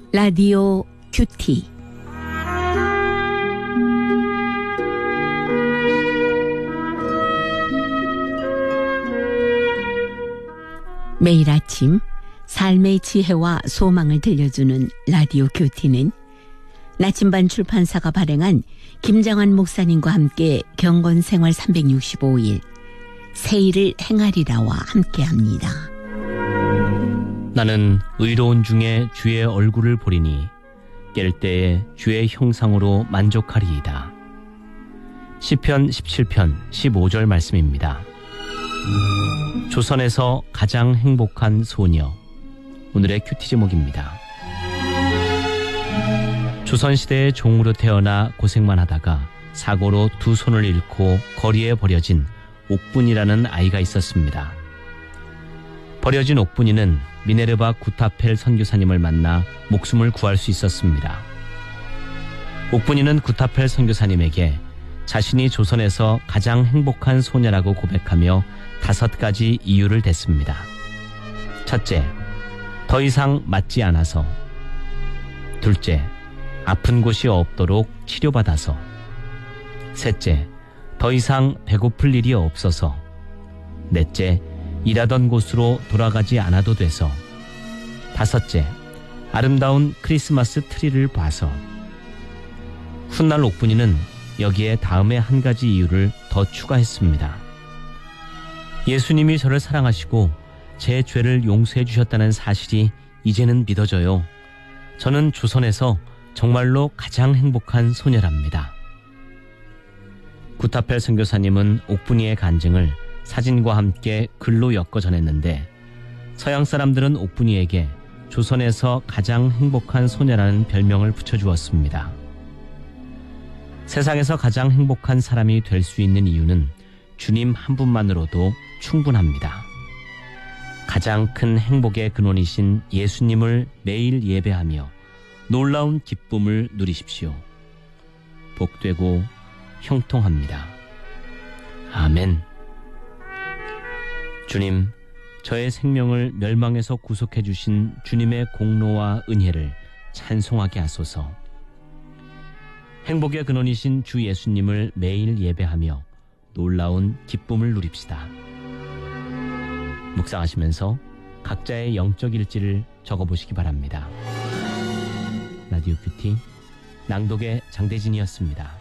라디오 큐티. 매일 아침 삶의 지혜와 소망을 들려주는 라디오 큐티는 나침반 출판사가 발행한 김장환 목사님과 함께 경건생활 365일 새일을 행하리라와 함께합니다. 나는 의로운 중에 주의 얼굴을 보리니 깰 때에 주의 형상으로 만족하리이다. 시편 17편 15절 말씀입니다. 조선에서 가장 행복한 소녀, 오늘의 큐티 제목입니다. 조선시대의 종으로 태어나 고생만 하다가 사고로 두 손을 잃고 거리에 버려진 옥분이라는 아이가 있었습니다. 버려진 옥분이는 미네르바 구타펠 선교사님을 만나 목숨을 구할 수 있었습니다. 옥분이는 구타펠 선교사님에게 자신이 조선에서 가장 행복한 소녀라고 고백하며 5가지 이유를 댔습니다. 첫째, 더 이상 맞지 않아서. 둘째, 아픈 곳이 없도록 치료받아서. 셋째, 더 이상 배고플 일이 없어서. 넷째, 일하던 곳으로 돌아가지 않아도 돼서. 다섯째, 아름다운 크리스마스 트리를 봐서. 훗날 옥분이는 여기에 다음에 한 가지 이유를 더 추가했습니다. 예수님이 저를 사랑하시고 제 죄를 용서해 주셨다는 사실이 이제는 믿어져요. 저는 조선에서 정말로 가장 행복한 소녀랍니다. 구타펠 선교사님은 옥분이의 간증을 사진과 함께 글로 엮어 전했는데 서양 사람들은 옥분이에게 조선에서 가장 행복한 소녀라는 별명을 붙여주었습니다. 세상에서 가장 행복한 사람이 될 수 있는 이유는 주님 한 분만으로도 충분합니다. 가장 큰 행복의 근원이신 예수님을 매일 예배하며 놀라운 기쁨을 누리십시오. 복되고 형통합니다. 아멘. 주님, 저의 생명을 멸망에서 구속해 주신 주님의 공로와 은혜를 찬송하게 하소서. 행복의 근원이신 주 예수님을 매일 예배하며 놀라운 기쁨을 누립시다. 묵상하시면서 각자의 영적 일지를 적어보시기 바랍니다. 라디오 큐티 낭독의 장대진이었습니다.